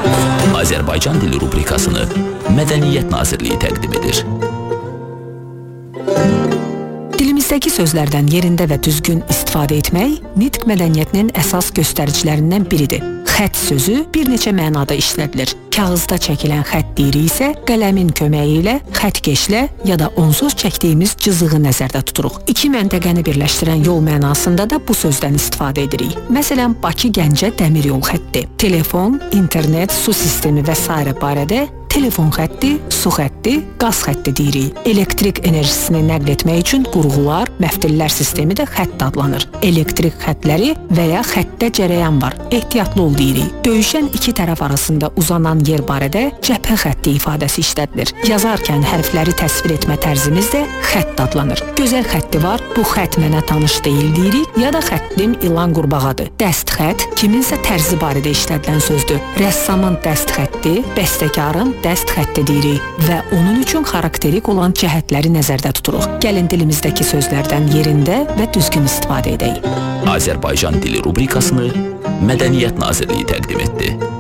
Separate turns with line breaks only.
Azərbaycan dili rubrikasını Mədəniyyət Nazirliyi təqdim edir.
Dilimizdəki sözlərdən yerində və düzgün istifadə etmək nitq mədəniyyətinin əsas göstəricilərindən biridir. Xətt sözü bir neçə mənada işlədilir. Kağızda çəkilən xətt deyirik isə qələmin köməyi ilə, xəttkeşlə ya da onsuz çəkdiyimiz cızığı nəzərdə tuturuq. İki məntəqəni birləşdirən yol mənasında da bu sözdən istifadə edirik. Məsələn, Bakı-Gəncə dəmir yol xətti. Telefon, internet, su sistemi və s. barədə telefon xətti, su xətti, qaz xətti deyirik. Elektrik enerjisini nəql etmək üçün qurğular, məftillər sistemi də xətt adlanır. Elektrik xəttləri və ya xəttdə cərəyan var, ehtiyatlı ol deyirik. Döyüşən iki tərəf arasında uzanan yer barədə cəbhə xətti ifadəsi işlədilir. Yazarkən hərfləri təsvir etmə tərzimiz də xətt adlanır. Gözəl xətti var, bu xətt mənə tanış deyil deyirik, ya da xəttim ilan qurbağadır. Dəst xətt kiminsə tərzi barədə işlədilən sözdür. Rəssamın dəst xətti, bəstəkarın dəst xətti deyirik və onun üçün xarakterik olan cəhətləri nəzərdə tuturuq. Gəlin dilimizdəki sözlərdən yerində və düzgün istifadə edək.
Azərbaycan dili rubrikasını Mədəniyyət Nazirliyi təqdim etdi.